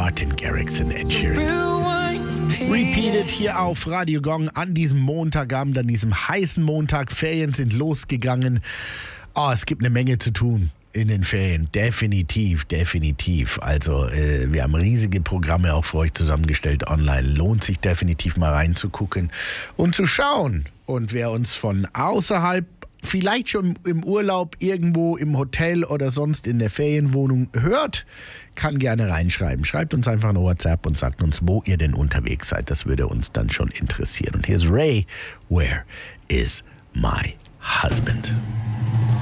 Martin Garrix und Ed Sheeran. Repeated hier auf Radio Gong an diesem Montagabend, an diesem heißen Montag. Ferien sind losgegangen. Es gibt eine Menge zu tun in den Ferien. Definitiv. Also wir haben riesige Programme auch für euch zusammengestellt online. Lohnt sich definitiv mal reinzugucken und zu schauen. Und wer uns von außerhalb, vielleicht schon im Urlaub irgendwo im Hotel oder sonst in der Ferienwohnung hört, kann gerne reinschreiben. Schreibt uns einfach eine WhatsApp und sagt uns, wo ihr denn unterwegs seid. Das würde uns dann schon interessieren. Und hier ist Ray, Where is my husband?